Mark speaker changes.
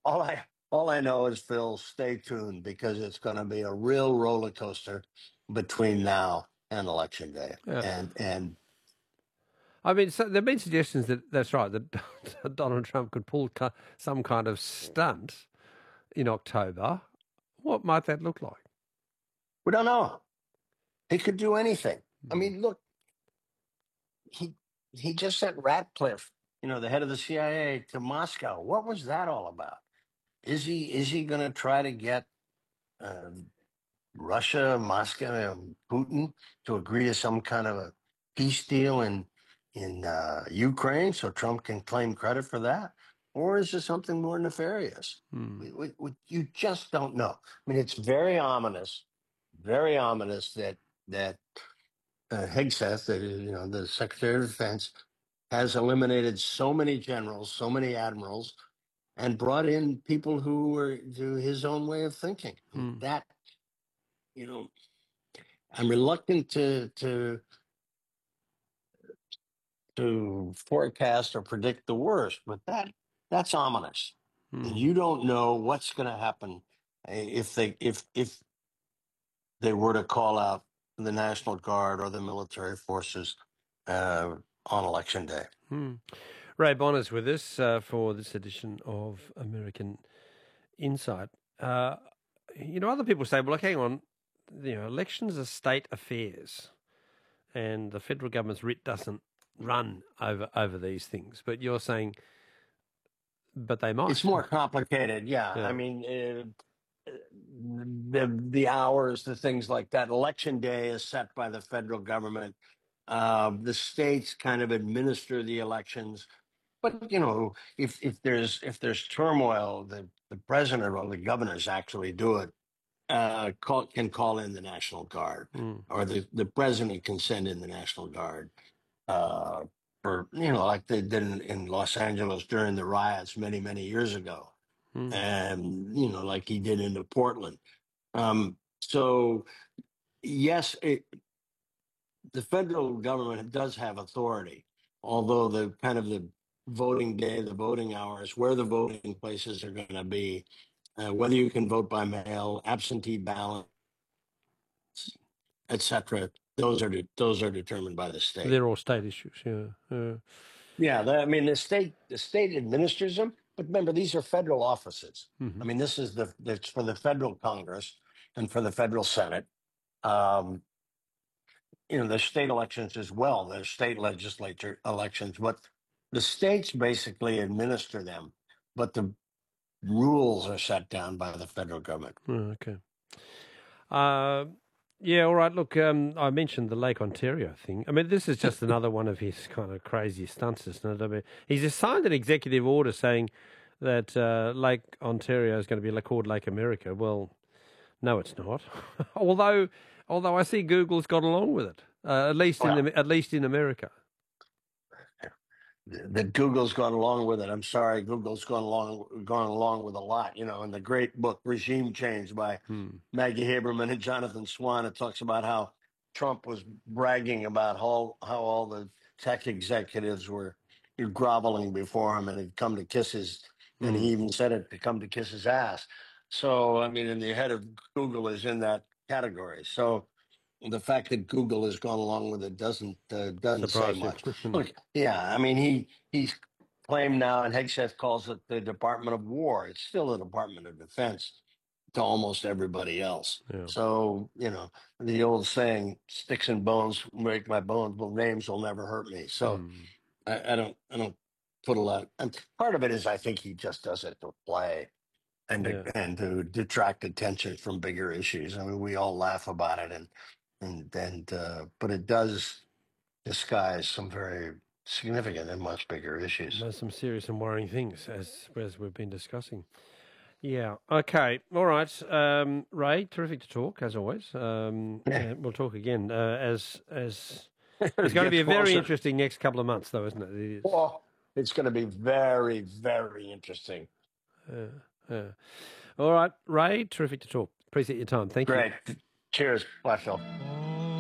Speaker 1: All I know is, Phil, stay tuned because it's going to be a real roller coaster between now and election day.
Speaker 2: Yeah.
Speaker 1: And
Speaker 2: I mean, so there've been suggestions that that's right, that Donald Trump could pull some kind of stunt in October. What might that look like?
Speaker 1: we don't know. He could do anything. I
Speaker 2: Mm.
Speaker 1: mean, look, he he just sent Ratcliffe, the head of the CIA, to Moscow. What was that all about? Is he going to try to get uh, Russia, Moscow, Putin to agree to some kind of a peace deal in Ukraine so Trump can claim credit for that? Or is it something more nefarious?
Speaker 2: Mm.
Speaker 1: You just don't know. I mean, it's very ominous that Hegseth, that is, the Secretary of Defense, has eliminated so many generals, so many admirals, and brought in people who were to his own way of thinking.
Speaker 2: Mm.
Speaker 1: That, you know, I'm reluctant to forecast or predict the worst, but that's ominous. And
Speaker 2: Mm.
Speaker 1: you don't know what's going to happen if they were to call out the National Guard or the military forces on election day.
Speaker 2: Mm. Ray Bonner's with us for this edition of American Insight. Uh, other people say, well, look, hang on, elections are state affairs, and the federal government's writ doesn't run over these things. But you're saying, but they
Speaker 1: It's
Speaker 2: might.
Speaker 1: more complicated, yeah. I
Speaker 2: Yeah.
Speaker 1: mean, the hours, the things like that. Election day is set by the federal government. The states kind of administer the elections, but if there's turmoil, the president or the governors actually do it. Can call in the National Guard,
Speaker 2: Mm.
Speaker 1: or the president can send in the National Guard. Uh, for like they did in Los Angeles during the riots many years ago,
Speaker 2: Mm.
Speaker 1: and like he did into Portland. So yes, the federal government does have authority, although the voting day, the voting hours, where the voting places are going to be, whether you can vote by mail, absentee ballot, etc. Those are determined by the state.
Speaker 2: They're all state issues. Yeah.
Speaker 1: Yeah, I mean the state administers them, but remember these are federal offices.
Speaker 2: Mm-hmm.
Speaker 1: I mean this is it's for the federal Congress and for the federal Senate. Um, there's state elections as well. There's state legislature elections, but the states basically administer them, but the rules are set down by the federal government.
Speaker 2: Oh, okay. Uh, yeah, all right. Look, I mentioned the Lake Ontario thing. I mean, this is just another one of his kind of crazy stunts, isn't it? I mean, he's signed an executive order saying that Lake Ontario is going to be called Lake America. Well, no, it's not. although I see Google's got along with it,
Speaker 1: Well,
Speaker 2: at least in America.
Speaker 1: that Google's gone along with it. I'm sorry, Google's gone along with a lot. In the great book Regime Change by
Speaker 2: Hmm.
Speaker 1: Maggie Haberman and Jonathan Swan, it talks about how Trump was bragging about how all the tech executives were groveling before him and had come to kiss his, and
Speaker 2: Hmm.
Speaker 1: he even said it, to come to kiss his ass. So I mean, and the head of Google is in that category. So the fact that Google has gone along with it doesn't say
Speaker 2: Surprise him.
Speaker 1: much. Look, yeah, I mean he's claimed now, and Hegseth calls it the Department of War. It's still the Department of Defense to almost everybody else.
Speaker 2: Yeah.
Speaker 1: So the old saying, "Sticks and bones break my bones, but names will never hurt me." So
Speaker 2: Hmm.
Speaker 1: I don't put a lot. And part of it is I think he just does it to play
Speaker 2: Yeah.
Speaker 1: and to detract attention from bigger issues. I mean, we all laugh about it, but it does disguise some very significant and much bigger issues.
Speaker 2: There's some serious and worrying things as we've been discussing. Yeah. Okay. All right. Ray, terrific to talk as always.
Speaker 1: Yeah,
Speaker 2: And we'll talk again as it's
Speaker 1: it
Speaker 2: going to be
Speaker 1: gets
Speaker 2: a very
Speaker 1: closer.
Speaker 2: interesting next couple of months, though, isn't it? It is.
Speaker 1: Well, it's going to be very, very interesting.
Speaker 2: Uh, all right, Ray, terrific to talk. Appreciate your time. Thank you.
Speaker 1: Great. Cheers. Bye, Phil.